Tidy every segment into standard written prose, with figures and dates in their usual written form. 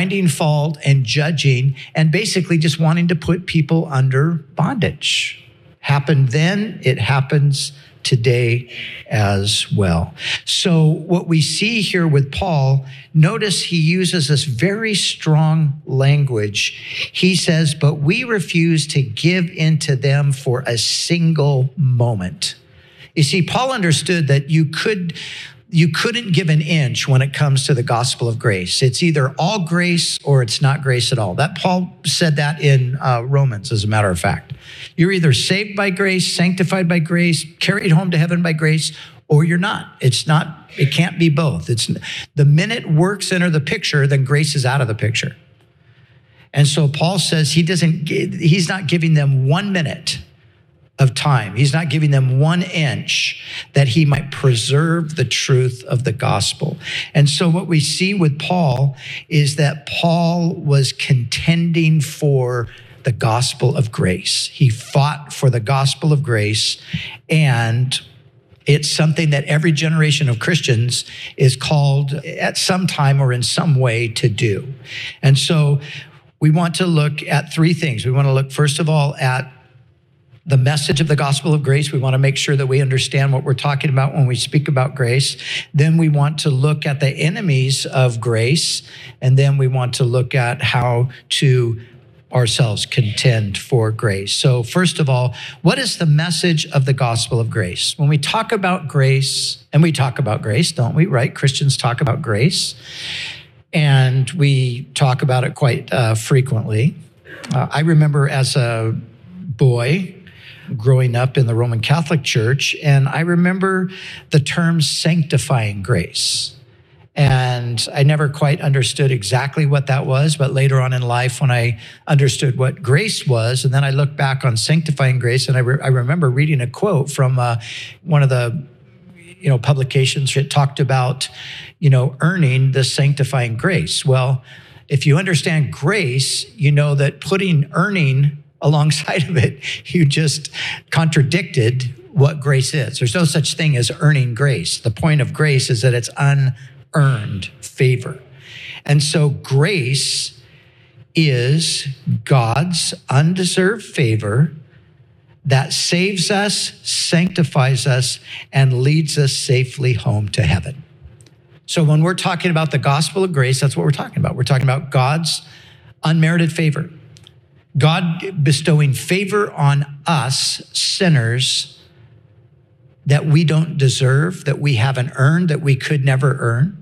finding fault and judging and basically just wanting to put people under bondage. Happened then, it happens today as well. So what we see here with Paul, notice he uses this very strong language. He says, but we refuse to give in to them for a single moment. You see, Paul understood that you couldn't give an inch when it comes to the gospel of grace. It's either all grace or it's not grace at all. That Paul said that in Romans, as a matter of fact. You're either saved by grace, sanctified by grace, carried home to heaven by grace, or you're not. It can't be both. It's the minute works enter the picture, then grace is out of the picture. And so Paul says he's not giving them 1 minute of time. He's not giving them 1 inch that he might preserve the truth of the gospel. And so what we see with Paul is that Paul was contending for the gospel of grace. He fought for the gospel of grace, and it's something that every generation of Christians is called at some time or in some way to do. And so we want to look at 3 things. We want to look, first of all, at the message of the gospel of grace. We want to make sure that we understand what we're talking about when we speak about grace. Then we want to look at the enemies of grace. And then we want to look at how to ourselves contend for grace. So first of all, what is the message of the gospel of grace? When we talk about grace, and we talk about grace, don't we, right? Christians talk about grace, and we talk about it quite frequently. I remember as a boy growing up in the Roman Catholic Church, and I remember the term sanctifying grace. And I never quite understood exactly what that was, but later on in life when I understood what grace was, and then I looked back on sanctifying grace, and I remember reading a quote from one of the publications that talked about earning the sanctifying grace. Well, if you understand grace, you know that putting earning alongside of it, you just contradicted what grace is. There's no such thing as earning grace. The point of grace is that it's unearned favor. And so grace is God's undeserved favor that saves us, sanctifies us, and leads us safely home to heaven. So when we're talking about the gospel of grace, that's what we're talking about. We're talking about God's unmerited favor. God bestowing favor on us, sinners, that we don't deserve, that we haven't earned, that we could never earn.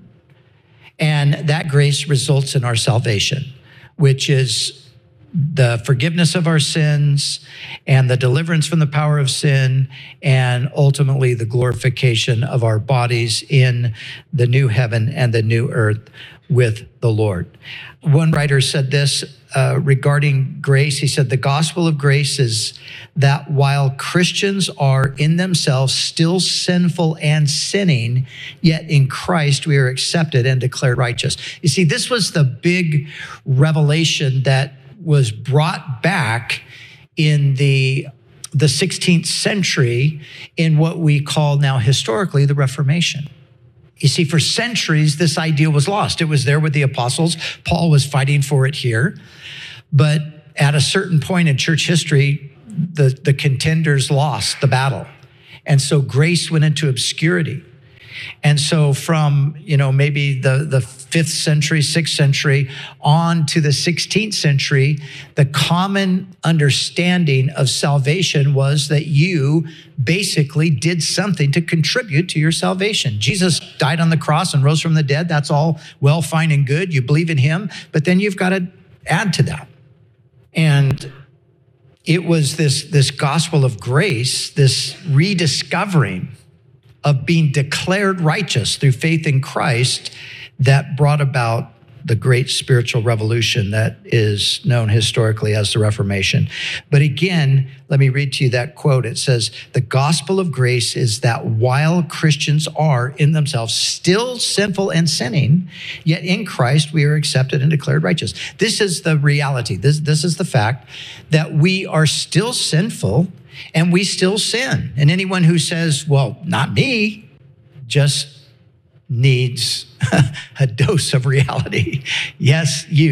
And that grace results in our salvation, which is the forgiveness of our sins and the deliverance from the power of sin, and ultimately the glorification of our bodies in the new heaven and the new earth with the Lord. One writer said this regarding grace. He said, the gospel of grace is that while Christians are in themselves still sinful and sinning, yet in Christ we are accepted and declared righteous. You see, this was the big revelation that was brought back in the 16th century in what we call now historically the Reformation. You see, for centuries, this idea was lost. It was there with the apostles. Paul was fighting for it here. But at a certain point in church history, the contenders lost the battle. And so grace went into obscurity. And so from, maybe the 5th century, 6th century on to the 16th century, the common understanding of salvation was that you basically did something to contribute to your salvation. Jesus died on the cross and rose from the dead. That's all well, fine, and good. You believe in him, but then you've got to add to that. And it was this gospel of grace, this rediscovering of being declared righteous through faith in Christ that brought about the great spiritual revolution that is known historically as the Reformation. But again, let me read to you that quote. It says, the gospel of grace is that while Christians are in themselves still sinful and sinning, yet in Christ we are accepted and declared righteous. This is the reality. This is the fact that we are still sinful and we still sin. And anyone who says, well, not me, just needs a dose of reality. Yes, you.